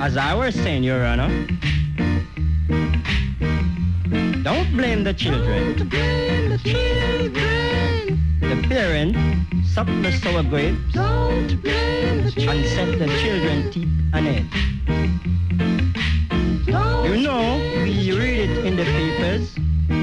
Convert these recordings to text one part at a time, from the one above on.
As I was saying, Your Honor, don't blame the children. Don't blame the children. The parent sucked the sour grapes. Don't blame the children. And set the children teeth on edge. You know, we read it in the papers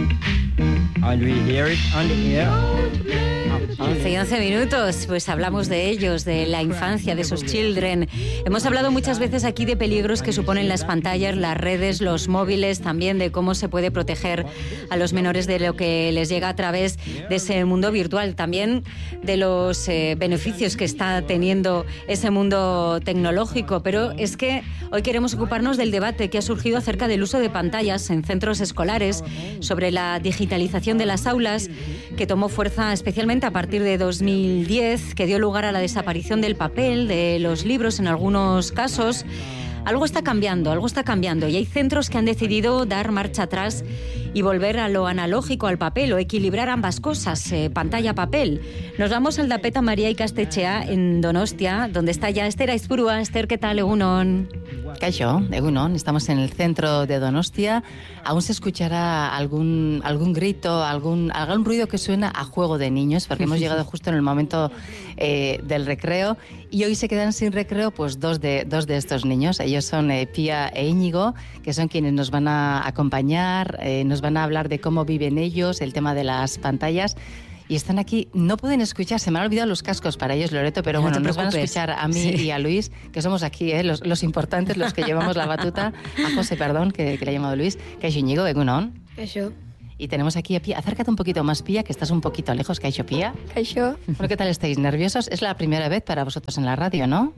and we hear it on the air. 11 y 11 minutos, pues hablamos de ellos, de la infancia, de esos children. Hemos hablado muchas veces aquí de peligros que suponen las pantallas, las redes, los móviles, también de cómo se puede proteger a los menores de lo que les llega a través de ese mundo virtual, también de los beneficios que está teniendo ese mundo tecnológico. Pero es que hoy queremos ocuparnos del debate que ha surgido acerca del uso de pantallas en centros escolares, sobre la digitalización de las aulas, que tomó fuerza especialmente a partir de 2010, que dio lugar a la desaparición del papel, de los libros en algunos casos. Algo está cambiando y hay centros que han decidido dar marcha atrás y volver a lo analógico, al papel, o equilibrar ambas cosas, pantalla-papel. Nos vamos al Aldapeta María Ikastetxea en Donostia, donde está ya Esther Aizpurua. Esther, ¿qué tal? Egunon. Kaixo, egunon. Estamos en el centro de Donostia. Aún se escuchará algún grito, algún ruido que suena a juego de niños, porque hemos llegado justo en el momento del recreo. Y hoy se quedan sin recreo pues dos de estos niños. Ellos son Pía e Íñigo, que son quienes nos van a acompañar, nos van a hablar de cómo viven ellos, el tema de las pantallas. Y están aquí, no pueden escuchar, se me han olvidado los cascos para ellos, Loreto, pero bueno, nos van a escuchar a mí y a Luis, que somos aquí, los importantes, los que llevamos la batuta. A José, perdón, que le ha llamado Luis. Kaixo Íñigo, egunon. Kaixo. Y tenemos aquí a Pía. Acércate un poquito más, Pía, que estás un poquito lejos. Kaixo, Pía. Kaixo. Bueno, ¿qué tal estáis? ¿Nerviosos? Es la primera vez para vosotros en la radio, ¿no?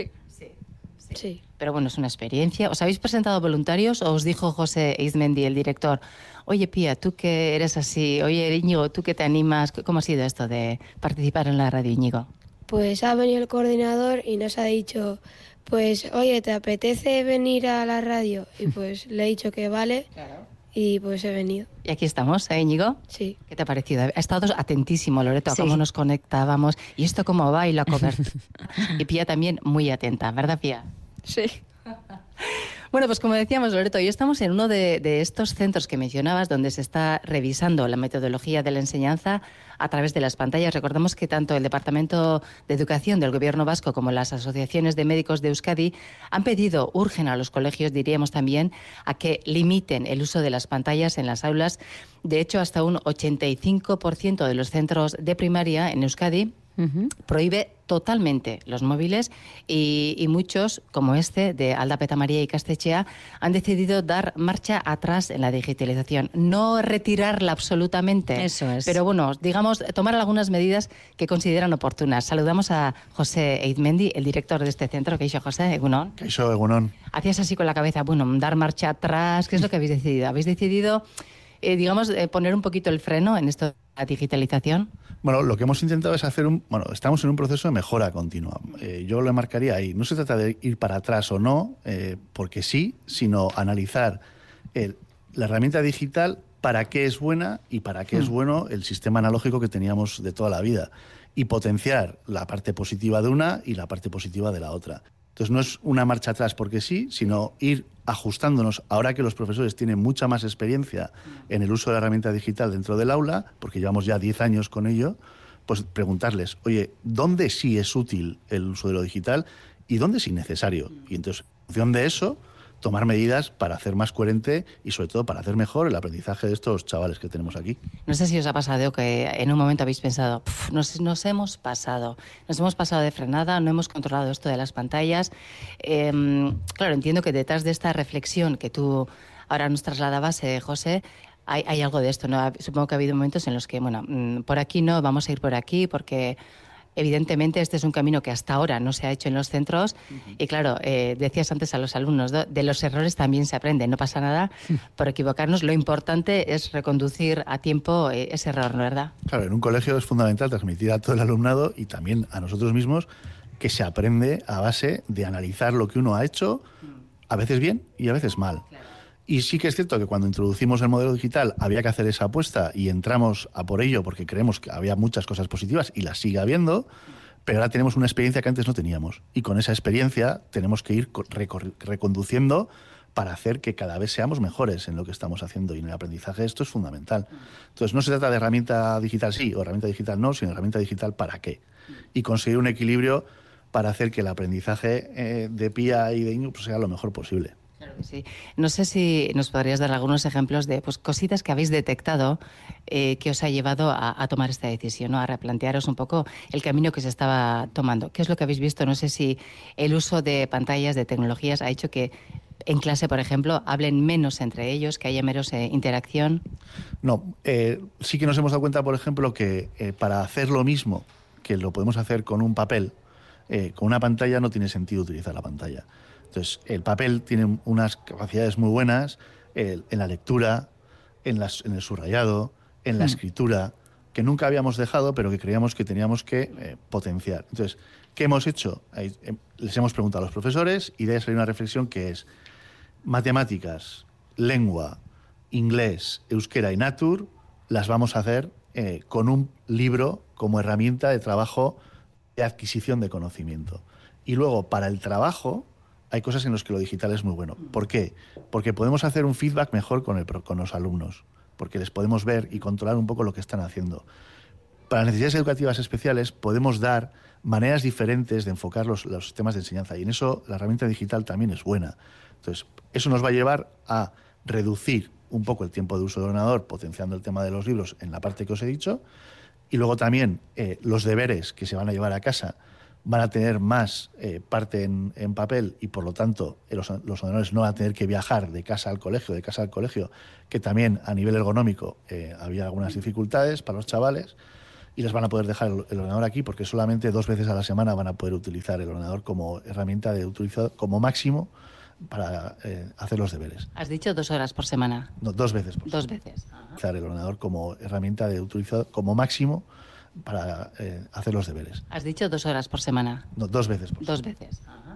Sí. Pero bueno, es una experiencia. ¿Os habéis presentado voluntarios o os dijo José Izmendi, el director, oye, Pía, tú que eres así, oye, Íñigo, tú que te animas, ¿cómo ha sido esto de participar en la radio, Íñigo? Pues ha venido el coordinador y nos ha dicho, pues, oye, ¿te apetece venir a la radio? Y pues le he dicho que vale. Claro. Y pues he venido. Y aquí estamos, Íñigo. Sí. ¿Qué te ha parecido? Ha estado atentísimo, Loreto, a sí. cómo nos conectábamos y esto cómo va y la cobertura. Y Pía también muy atenta, ¿verdad, Pía? Sí. Bueno, pues como decíamos, Loreto, hoy estamos en uno de estos centros que mencionabas donde se está revisando la metodología de la enseñanza a través de las pantallas. Recordemos que tanto el Departamento de Educación del Gobierno Vasco como las asociaciones de médicos de Euskadi urgen a los colegios, diríamos también, a que limiten el uso de las pantallas en las aulas. De hecho, hasta un 85% de los centros de primaria en Euskadi prohíbe totalmente los móviles y muchos, como este de Aldapeta María Ikastetxea, han decidido dar marcha atrás en la digitalización. No retirarla absolutamente, eso es. Pero bueno, digamos, tomar algunas medidas que consideran oportunas. Saludamos a José Izmendi, el director de este centro. ¿Qué hizo José? Egunon. ¿Qué hizo Egunon? Hacías así con la cabeza, bueno, dar marcha atrás. ¿Qué es lo que habéis decidido? ¿Habéis decidido, poner un poquito el freno en esto de la digitalización? Bueno, lo que hemos intentado es hacer estamos en un proceso de mejora continua. Yo lo marcaría ahí. No se trata de ir para atrás o no, porque sí, sino analizar la herramienta digital, para qué es buena y para qué es bueno el sistema analógico que teníamos de toda la vida. Y potenciar la parte positiva de una y la parte positiva de la otra. Entonces no es una marcha atrás porque sí, sino ir ajustándonos, ahora que los profesores tienen mucha más experiencia en el uso de la herramienta digital dentro del aula, porque llevamos ya 10 años con ello, pues preguntarles, oye, ¿dónde sí es útil el uso de lo digital y dónde es innecesario? Y entonces, en función de eso, tomar medidas para hacer más coherente y sobre todo para hacer mejor el aprendizaje de estos chavales que tenemos aquí. No sé si os ha pasado que en un momento habéis pensado, nos hemos pasado de frenada, no hemos controlado esto de las pantallas. Claro, entiendo que detrás de esta reflexión que tú ahora nos trasladabas, José, hay algo de esto, ¿no? Supongo que ha habido momentos en los que, por aquí no, vamos a ir por aquí porque evidentemente este es un camino que hasta ahora no se ha hecho en los centros y claro, decías antes a los alumnos, de los errores también se aprende, no pasa nada por equivocarnos, lo importante es reconducir a tiempo ese error, ¿no, verdad? Claro, en un colegio es fundamental transmitir a todo el alumnado y también a nosotros mismos que se aprende a base de analizar lo que uno ha hecho, a veces bien y a veces mal. Y sí que es cierto que cuando introducimos el modelo digital había que hacer esa apuesta y entramos a por ello porque creemos que había muchas cosas positivas y las sigue habiendo, pero ahora tenemos una experiencia que antes no teníamos. Y con esa experiencia tenemos que ir reconduciendo para hacer que cada vez seamos mejores en lo que estamos haciendo. Y en el aprendizaje esto es fundamental. Entonces, no se trata de herramienta digital sí o herramienta digital no, sino herramienta digital para qué. Y conseguir un equilibrio para hacer que el aprendizaje de PIA y de INU pues, sea lo mejor posible. Claro que sí. No sé si nos podrías dar algunos ejemplos de cositas que habéis detectado que os ha llevado a tomar esta decisión, ¿no? A replantearos un poco el camino que se estaba tomando. ¿Qué es lo que habéis visto? No sé si el uso de pantallas, de tecnologías, ha hecho que en clase, por ejemplo, hablen menos entre ellos, que haya menos interacción. No, sí que nos hemos dado cuenta, por ejemplo, que para hacer lo mismo que lo podemos hacer con un papel, con una pantalla no tiene sentido utilizar la pantalla. Entonces, el papel tiene unas capacidades muy buenas en la lectura, en el subrayado, en la escritura, que nunca habíamos dejado, pero que creíamos que teníamos que potenciar. Entonces, ¿qué hemos hecho? Les hemos preguntado a los profesores y de ahí salió una reflexión que es matemáticas, lengua, inglés, euskera y natur, las vamos a hacer con un libro como herramienta de trabajo de adquisición de conocimiento. Y luego, para el trabajo, hay cosas en las que lo digital es muy bueno. ¿Por qué? Porque podemos hacer un feedback mejor con los alumnos, porque les podemos ver y controlar un poco lo que están haciendo. Para las necesidades educativas especiales podemos dar maneras diferentes de enfocar los sistemas de enseñanza y en eso la herramienta digital también es buena. Entonces, eso nos va a llevar a reducir un poco el tiempo de uso del ordenador, potenciando el tema de los libros en la parte que os he dicho, y luego también los deberes que se van a llevar a casa van a tener más parte en papel y por lo tanto los ordenadores no van a tener que viajar de casa al colegio, que también a nivel ergonómico había algunas dificultades para los chavales y les van a poder dejar el ordenador aquí porque solamente 2 veces a la semana van a poder utilizar el ordenador como herramienta de utilizar como máximo para hacer los deberes. ¿Has dicho 2 horas por semana? No, 2 veces por semana. 2 veces. Utilizar el ordenador como herramienta de utilizar como máximo para hacer los deberes. ¿Has dicho 2 horas por semana? No, 2 veces por semana. 2 veces.